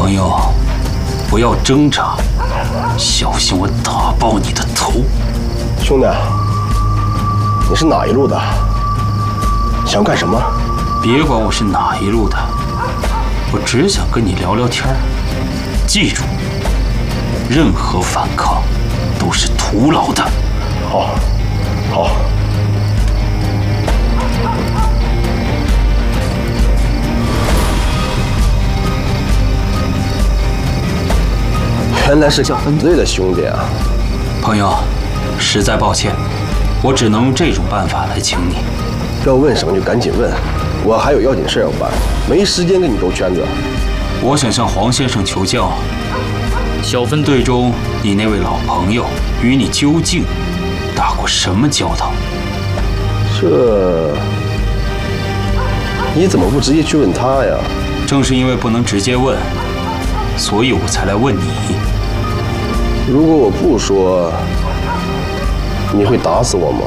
朋友，不要挣扎，小心我打爆你的头！ 兄弟，你是哪一路的？想干什么？ 别管我是哪一路的，我只想跟你聊聊天儿。记住，任何反抗都是徒劳的。 好，好。原来是小分队的兄弟啊！ 朋友，实在抱歉，我只能用这种办法来请你。 要问什么就赶紧问，我还有要紧事要办，没时间跟你兜圈子。 我想向黄先生求教，小分队中你那位老朋友与你究竟打过什么交道？ 这你怎么不直接去问他呀？ 正是因为不能直接问，所以我才来问你。 如果我不说，你会打死我吗？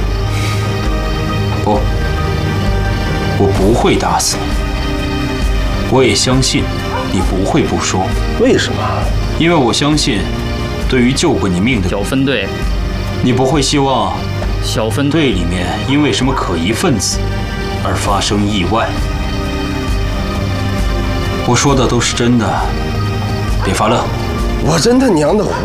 不，我不会打死你。我也相信你不会不说。 为什么？ 因为我相信，对于救过你命的小分队， 你不会希望小分队里面因为什么可疑分子而发生意外。我说的都是真的，别发愣。 我真他娘的